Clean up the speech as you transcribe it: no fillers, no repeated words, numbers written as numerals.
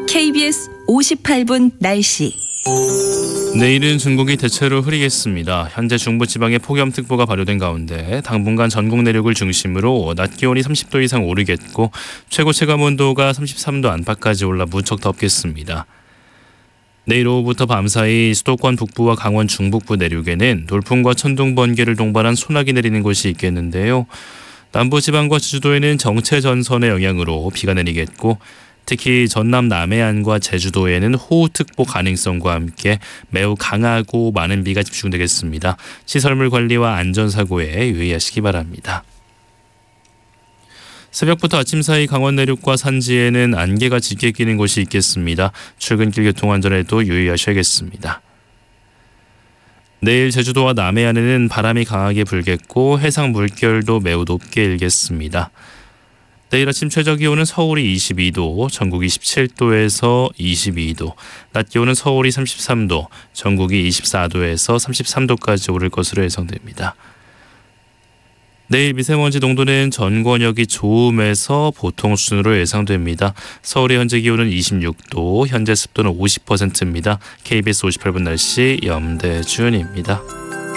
KBS 58분 날씨. 내일은 전국이 대체로 흐리겠습니다. 현재 중부지방에 폭염특보가 발효된 가운데 당분간 전국 내륙을 중심으로 낮 기온이 30도 이상 오르겠고 최고 체감온도가 33도 안팎까지 올라 무척 덥겠습니다. 내일 오후부터 밤사이 수도권 북부와 강원 중북부 내륙에는 돌풍과 천둥, 번개를 동반한 소나기 내리는 곳이 있겠는데요. 남부지방과 제주도에는 정체전선의 영향으로 비가 내리겠고 특히 전남 남해안과 제주도에는 호우특보 가능성과 함께 매우 강하고 많은 비가 집중되겠습니다. 시설물 관리와 안전사고에 유의하시기 바랍니다. 새벽부터 아침 사이 강원 내륙과 산지에는 안개가 짙게 끼는 곳이 있겠습니다. 출근길 교통안전에도 유의하셔야겠습니다. 내일 제주도와 남해안에는 바람이 강하게 불겠고 해상 물결도 매우 높게 일겠습니다. 내일 아침 최저기온은 서울이 22도, 전국이 17도에서 22도, 낮 기온은 서울이 33도, 전국이 24도에서 33도까지 오를 것으로 예상됩니다. 내일 미세먼지 농도는 전 권역이 좋음에서 보통 수준으로 예상됩니다. 서울의 현재 기온은 26도, 현재 습도는 50%입니다. KBS 58분 날씨 염대준입니다.